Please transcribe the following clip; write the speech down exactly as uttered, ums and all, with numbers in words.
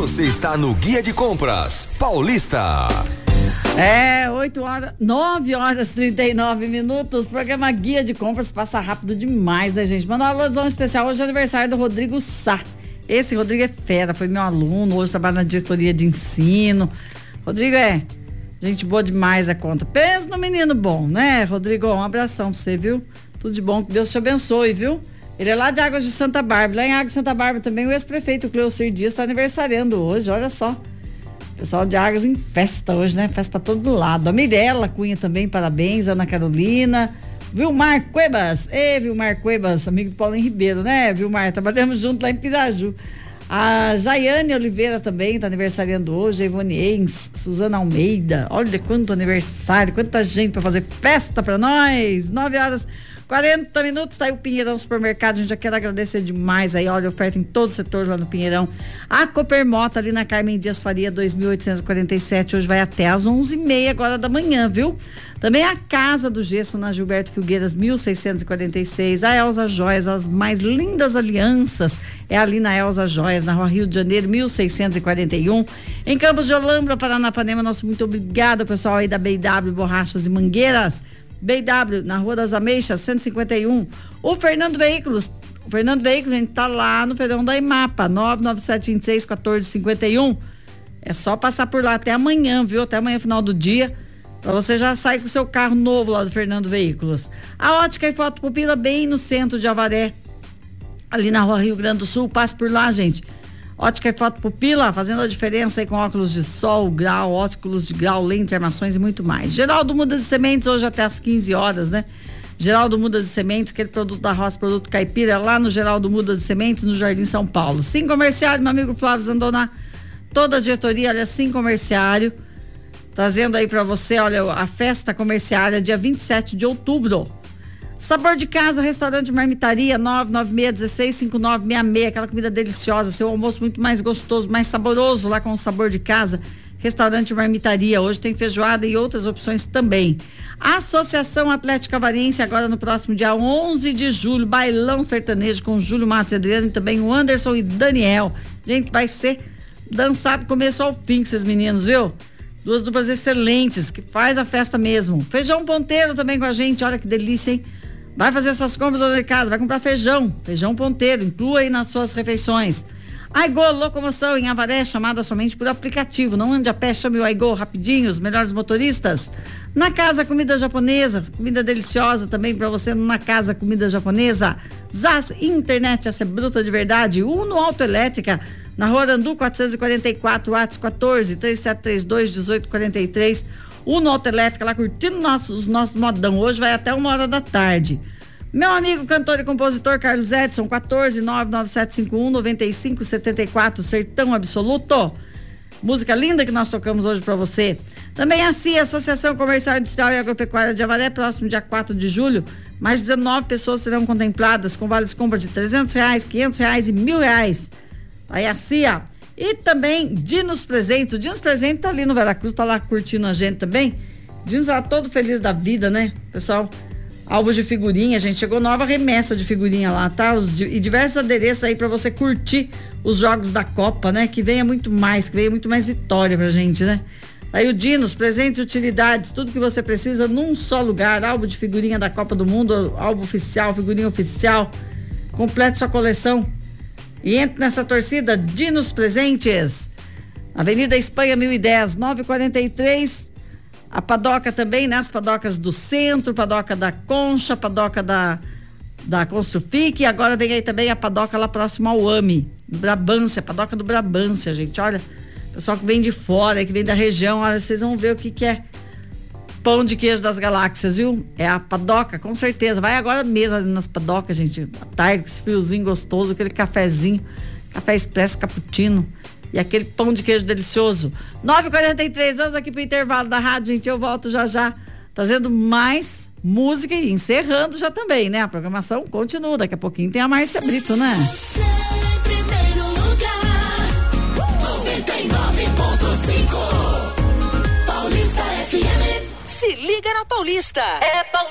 Você está no Guia de Compras Paulista. É, oito horas, nove horas e trinta e nove minutos. Programa Guia de Compras passa rápido demais, né, gente? Manda uma alusão especial. Hoje é aniversário do Rodrigo Sá. Esse Rodrigo é fera, foi meu aluno. Hoje trabalha na diretoria de ensino. Rodrigo é gente boa demais a conta. Pensa no menino bom, né, Rodrigo? Um abração pra você, viu? Tudo de bom, que Deus te abençoe, viu? Ele é lá de Águas de Santa Bárbara. Lá em Águas de Santa Bárbara também o ex-prefeito Cleocir Dias está aniversariando hoje, olha só. Pessoal de Águas em festa hoje, né? Festa pra todo lado. A Mirella Cunha também, parabéns. Ana Carolina. Vilmar Cuevas. Ei, Vilmar Cuevas, amigo do Paulinho Ribeiro, né, Vilmar? Trabalhamos junto lá em Piraju. A Jaiane Oliveira também tá aniversariando hoje. A Ivone Eins, Suzana Almeida. Olha quanto aniversário, quanta gente pra fazer festa pra nós. nove horas quarenta minutos, tá aí o Pinheirão Supermercado, a gente já quer agradecer demais aí, olha, oferta em todo o setor lá no Pinheirão. A Coopermota ali na Carmen Dias Faria, dois mil oitocentos e quarenta e sete, hoje vai até às onze e meia agora da manhã, viu? Também a Casa do Gesso na Gilberto Filgueiras, mil seiscentos e quarenta e seis, a Elza Joias, as mais lindas alianças, é ali na Elza Joias, na Rua Rio de Janeiro, mil seiscentos e quarenta e um, em Campos de Olambra, Paranapanema, nosso muito obrigado, pessoal aí da B W Borrachas e Mangueiras, B W, na Rua das Ameixas, cento e cinquenta e um. O Fernando Veículos, o Fernando Veículos, a gente tá lá no feirão da IMAPA, nove nove sete dois seis um quatro cinco um. É só passar por lá até amanhã, viu? Até amanhã, final do dia, pra você já sair com o seu carro novo lá do Fernando Veículos. A Ótica e Foto Pupila, bem no centro de Avaré, ali na Rua Rio Grande do Sul, passe por lá, gente. Ótica e Foto Pupila, fazendo a diferença aí com óculos de sol, grau, óculos de grau, lentes, armações e muito mais. Geraldo Muda de Sementes, hoje até às quinze horas, né? Geraldo Muda de Sementes, aquele produto da roça, produto caipira, lá no Geraldo Muda de Sementes, no Jardim São Paulo. Sim Comerciário, meu amigo Flávio Zandoná, toda a diretoria, olha, Sim Comerciário, trazendo aí pra você, olha, a festa comerciária, dia vinte e sete de outubro. Sabor de Casa, restaurante Marmitaria, nove nove seis um seis cinco nove seis seis, aquela comida deliciosa, seu almoço muito mais gostoso, mais saboroso lá com o Sabor de Casa, restaurante Marmitaria, hoje tem feijoada e outras opções também. A Associação Atlética Avarense, agora no próximo dia onze de julho, bailão sertanejo com Júlio Matos e Adriano e também o Anderson e Daniel. Gente, vai ser dançado começo ao fim com esses meninos, viu? Duas duplas excelentes, que faz a festa mesmo. Feijão Ponteiro também com a gente, olha que delícia, hein? Vai fazer suas compras lá de casa, vai comprar feijão, feijão Ponteiro, inclua aí nas suas refeições. Aigo Locomoção em Avaré, chamada somente por aplicativo, não ande a pé, chame o Aigo rapidinho, os melhores motoristas. Na Casa Comida Japonesa, comida deliciosa também para você na Casa Comida Japonesa. Zaz Internet, essa é bruta de verdade. Uno Autoelétrica, na Rua Arandu quatrocentos e quarenta e quatro, WhatsApp quatorze, três sete três dois, dezoito quarenta e três. Uno Autoelétrica lá curtindo nossos, os nossos modão. Hoje vai até uma hora da tarde. Meu amigo cantor e compositor Carlos Edson, quatorze nove nove sete cinco um nove cinco sete quatro, Sertão Absoluto. Música linda que nós tocamos hoje para você. Também a C I A, Associação Comercial Industrial e Agropecuária de Avaré, próximo dia quatro de julho, mais de dezenove pessoas serão contempladas com vales compras de trezentos reais, quinhentos reais e mil reais. Aí a C I A. E também Dinos Presentes, o Dinos Presentes tá ali no Veracruz, tá lá curtindo a gente também. Dinos tá todo feliz da vida, né, pessoal? Álbum de figurinha, gente, chegou nova remessa de figurinha lá, tá? Os, e diversos adereços aí pra você curtir os jogos da Copa, né? Que venha muito mais, que venha muito mais vitória pra gente, né? Aí o Dinos, presentes e utilidades, tudo que você precisa num só lugar, álbum de figurinha da Copa do Mundo, álbum oficial, figurinha oficial, complete sua coleção e entre nessa torcida Dinos Presentes, Avenida Espanha mil e dez, nove quarenta e três. A padoca também, né? As padocas do centro, padoca da Concha, padoca da, da Construfic, e agora vem aí também a padoca lá próximo ao AMI, Brabância, padoca do Brabância, gente, olha, pessoal que vem de fora, que vem da região, olha, vocês vão ver o que que é pão de queijo das galáxias, viu? É a padoca, com certeza, vai agora mesmo ali nas padocas, gente, à tarde, com esse friozinho gostoso, aquele cafezinho, café expresso, cappuccino, e aquele pão de queijo delicioso. nove e quarenta e três, vamos aqui pro intervalo da rádio, gente. Eu volto já já, trazendo mais música e encerrando já também, né? A programação continua. Daqui a pouquinho tem a Márcia Brito, né? Primeiro lugar, noventa e nove ponto cinco, Paulista F M. Se liga na Paulista. É Paulista.